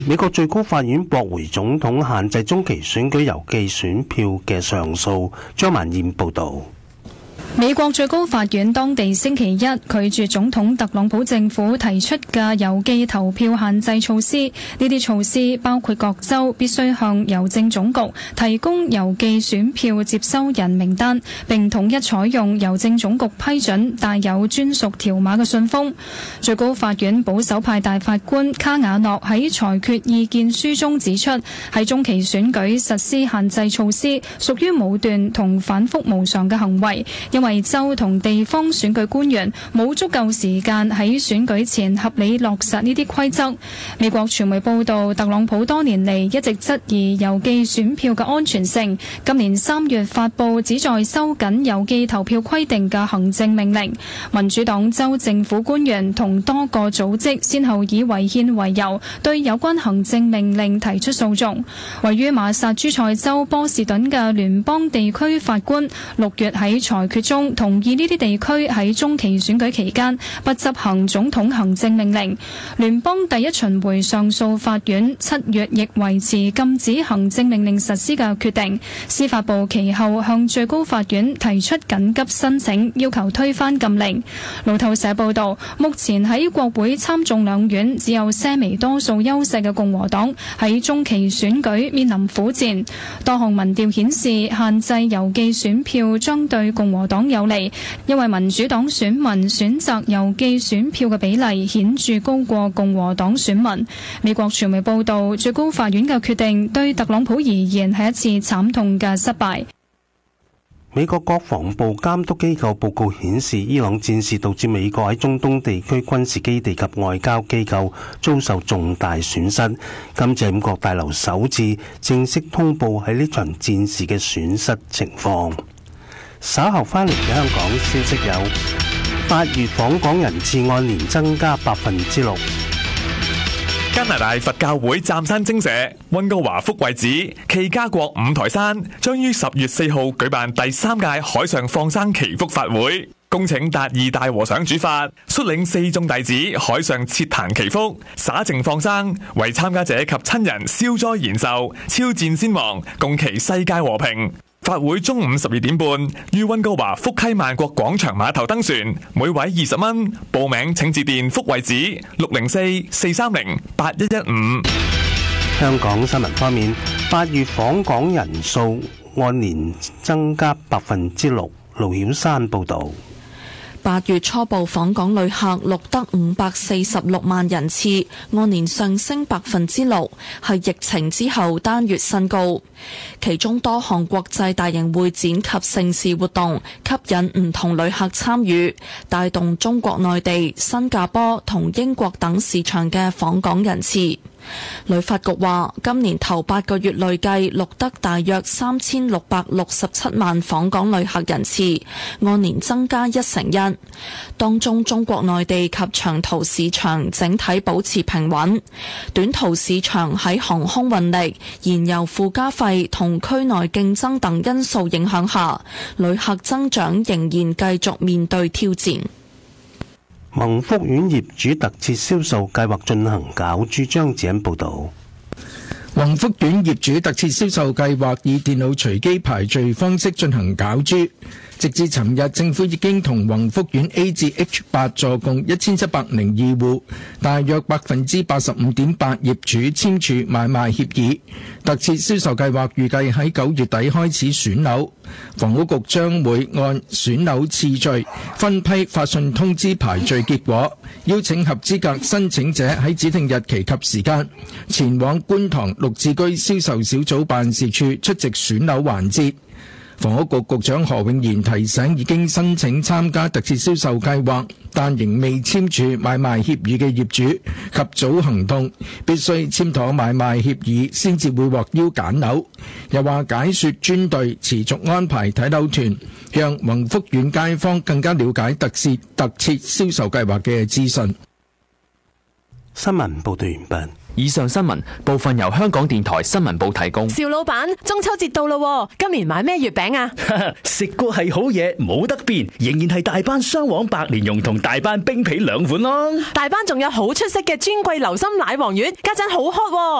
美國最高法院駁回總統限制中期選舉郵寄選票嘅上訴。張曼燕報道。 美國最高法院當地星期一拒絕總統特朗普政府提出嘅郵寄投票限制措施。呢啲措施包括各州必須向郵政總局提供郵寄選票接收人名單，並統一採用郵政總局批准帶有專屬條碼嘅信封。最高法院保守派大法官卡瓦諾喺裁決意見書中指出，喺中期選舉實施限制措施屬於武斷同反覆無常嘅行為，因為州同地方選舉官員冇足夠時間喺選舉前合理落實呢啲規則。美國傳媒報道，特朗普多年嚟一直質疑郵寄選票嘅安全性。今年3月發布旨在收緊郵寄投票規定嘅行政命令。民主黨州政府官員同多個組織先後以違憲為由，對有關行政命令提出訴訟。位於馬薩諸塞州波士頓嘅聯邦地區法官6月喺裁決中同意呢啲地區喺中期選舉期間不執行總統行政命令。聯邦第一巡迴上訴法院7月亦維持禁止行政命令實施嘅決定。司法部其後向最高法院提出緊急申請，要求推翻禁令。路透社報道，目前喺國會參眾兩院只有些微多數優勢嘅共和黨喺中期選舉面臨苦戰。多項民調顯示，限制郵寄選票將對共和黨有利，因為民主黨選民選擇郵寄選票嘅比例顯著高過共和黨選民。美國傳媒報道，最高法院嘅決定對特朗普而言係一次慘痛嘅失敗。 美國國防部監督機構報告顯示，伊朗戰事導致美國喺中東地區軍事基地及外交機構遭受重大損失。今次係五角大樓首次正式通報喺呢場戰事嘅損失情況。稍後翻嚟嘅香港消息有：8月訪港人次按年增加6%。 加拿大佛教會湛山精舍溫哥華福慧寺暨加國五台山將於10月4號舉辦第3屆海上放生祈福法會，恭請達義大和尚主法率領4眾弟子海上設壇祈福，灑淨放生，為參加者及親人消災延壽、超戰先亡，共祈世界和平。法會中午12點半於溫哥華福溪萬國廣場碼頭登船，每位20蚊。報名請致電福慧寺604-430-8115。 香港新聞方面，8月訪港人數按年增加6%。盧曉山報導。 8月初步訪港旅客錄得546萬人次，按年上升6%，係疫情之後單月新高。其中多項國際大型會展及盛事活動吸引唔同旅客參與，帶動中國內地、新加坡同英國等市場嘅訪港人次。旅發局話，今年頭8個月累計錄得大約3667萬訪港旅客人次，按年增加1%。當中中國內地及長途市場整體保持平穩，短途市場喺航空運力、燃油附加費同區內競爭等因素影響下，旅客增長仍然繼續面對挑戰。 宏福苑業主特設銷售計劃進行攪珠。張子欣報道。 宏福苑業主特設銷售計劃以電腦隨機排序方式進行攪珠。直至尋日，政府已經同宏福苑 A 至 H8 座共1702戶，大約85.8% 業主簽署買賣協議。特設銷售計劃預計喺9月底開始選樓，房屋局將會按選樓次序分批發信通知排序結果，邀請合資格申請者喺指定日期及時間前往觀塘綠置居銷售小組辦事處出席選樓環節。房屋局局長何永賢提醒已經申請參加特設銷售計劃但仍未簽署買賣協議嘅業主及早行動，必須簽妥買賣協議先至會獲邀揀樓。又話解說專隊持續安排睇樓團，讓宏福苑街坊更加了解特設銷售計劃嘅資訊。 新聞報道完畢。 以上新聞部分由香港電台新聞部提供。 邵老闆，中秋節到咯，今年買咩月餅啊？ 食過係好嘢，冇得變，仍然係大班雙黃白蓮蓉同大班冰皮兩款咯。 大班仲有好出色嘅尊貴流心奶黃月，家陣好 hot 喎。